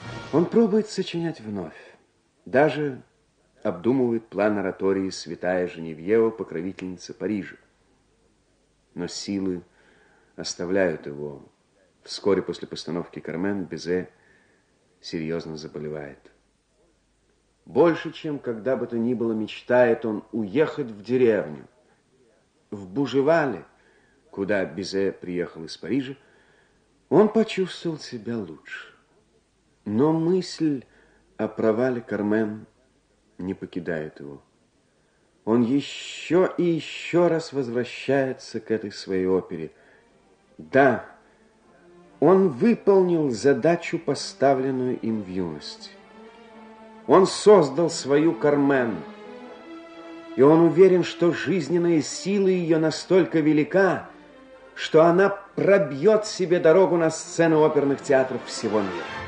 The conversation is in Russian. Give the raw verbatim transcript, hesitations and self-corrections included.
Он пробует сочинять вновь. Даже обдумывает план оратории «Святая Женевьева, покровительница Парижа». Но силы оставляют его. Вскоре после постановки «Кармен» Бизе серьезно заболевает. Больше, чем когда бы то ни было, мечтает он уехать в деревню. В Бужевале, куда Бизе приехал из Парижа, он почувствовал себя лучше. Но мысль о провале «Кармен» не покидает его. Он еще и еще раз возвращается к этой своей опере. Да, он выполнил задачу, поставленную им в юности. Он создал свою «Кармен», и он уверен, что жизненная сила ее настолько велика, что она пробьет себе дорогу на сцены оперных театров всего мира.